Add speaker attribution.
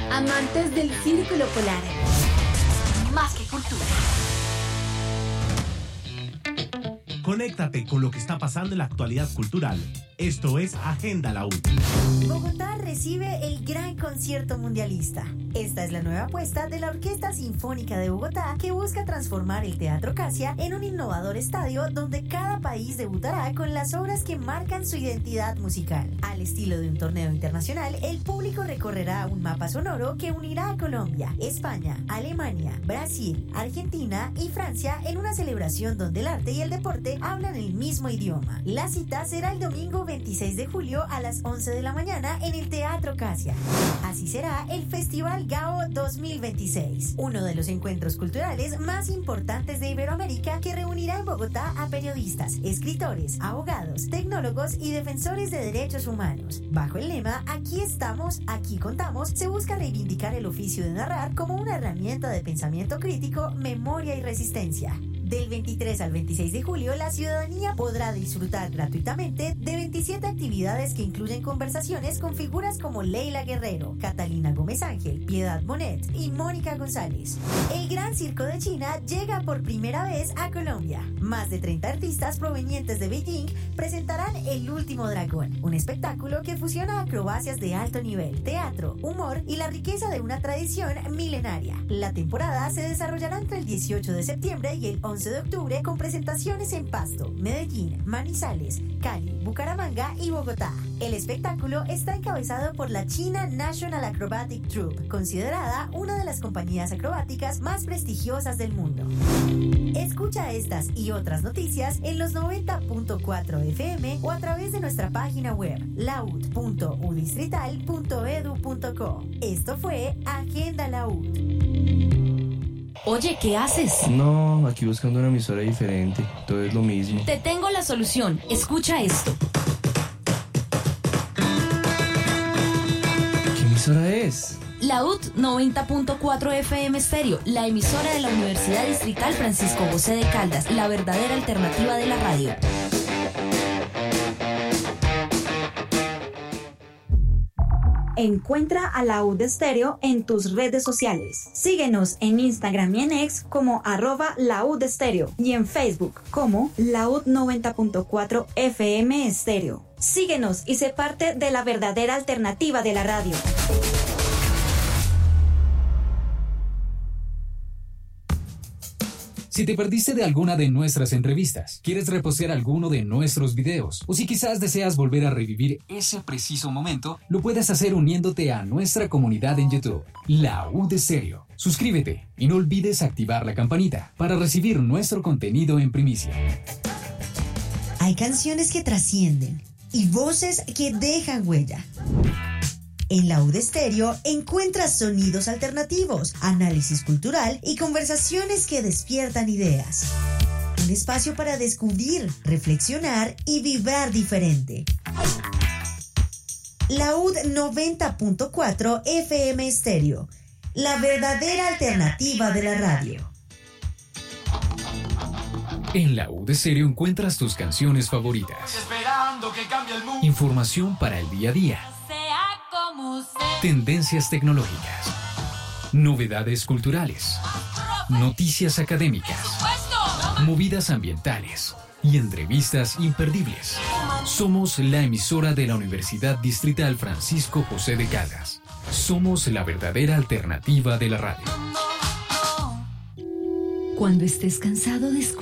Speaker 1: Amantes del Círculo Polar.
Speaker 2: Más que cultura.
Speaker 3: Conéctate con lo que está pasando en la actualidad cultural. Esto es Agenda La U.
Speaker 4: Bogotá recibe el gran concierto mundialista. Esta es la nueva apuesta de la Orquesta Sinfónica de Bogotá, que busca transformar el Teatro Casia en un innovador estadio donde cada país debutará con las obras que marcan su identidad musical. Al estilo de un torneo internacional, el público recorrerá un mapa sonoro que unirá a Colombia, España, Alemania, Brasil, Argentina y Francia en una celebración donde el arte y el deporte hablan el mismo idioma. La cita será el domingo 26 de julio a las 11 de la mañana en el Teatro Casia. Así será el Festival GAO 2026, uno de los encuentros culturales más importantes de Iberoamérica, que reunirá en Bogotá a periodistas, escritores, abogados, tecnólogos y defensores de derechos humanos. Bajo el lema "Aquí estamos, aquí contamos", se busca reivindicar el oficio de narrar como una herramienta de pensamiento crítico, memoria y resistencia. Del 23 al 26 de julio, la ciudadanía podrá disfrutar gratuitamente de 27 actividades que incluyen conversaciones con figuras como Leila Guerrero, Catalina Gómez Ángel, Piedad Bonet y Mónica González. El Gran Circo de China llega por primera vez a Colombia. Más de 30 artistas provenientes de Beijing presentarán El Último Dragón, un espectáculo que fusiona acrobacias de alto nivel, teatro, humor y la riqueza de una tradición milenaria. La temporada se desarrollará entre el 18 de septiembre y el 11 de octubre, con presentaciones en Pasto, Medellín, Manizales, Cali, Bucaramanga y Bogotá. El espectáculo está encabezado por la China National Acrobatic Troupe, considerada una de las compañías acrobáticas más prestigiosas del mundo. Escucha estas y otras noticias en los 90.4 FM o a través de nuestra página web laud.udistrital.edu.co. Esto fue Agenda La U.
Speaker 2: Oye, ¿qué haces?
Speaker 5: No, aquí buscando una emisora diferente. Todo es lo mismo.
Speaker 2: Te tengo la solución. Escucha esto.
Speaker 5: ¿Qué emisora es?
Speaker 2: Laud 90.4 FM Stereo, la emisora de la Universidad Distrital Francisco José de Caldas, la verdadera alternativa de la radio.
Speaker 6: Encuentra a Laud Stereo en tus redes sociales. Síguenos en Instagram y en X como @Laud Stereo y en Facebook como Laud 90.4 FM Stereo. Síguenos y sé parte de la verdadera alternativa de la radio.
Speaker 7: Si te perdiste de alguna de nuestras entrevistas, quieres repostear alguno de nuestros videos, o si quizás deseas volver a revivir ese preciso momento, lo puedes hacer uniéndote a nuestra comunidad en YouTube, Laud Stereo. Suscríbete y no olvides activar la campanita para recibir nuestro contenido en primicia.
Speaker 4: Hay canciones que trascienden y voces que dejan huella. En Laud Stereo encuentras sonidos alternativos, análisis cultural y conversaciones que despiertan ideas. Un espacio para descubrir, reflexionar y vibrar diferente. Laud 90.4 FM Stereo, la verdadera alternativa de la radio.
Speaker 7: En Laud Stereo encuentras tus canciones favoritas. Información para el día a día. Tendencias tecnológicas, novedades culturales, noticias académicas, movidas ambientales y entrevistas imperdibles. Somos la emisora de la Universidad Distrital Francisco José de Caldas. Somos la verdadera alternativa de la radio.
Speaker 2: Cuando estés cansado de escuchar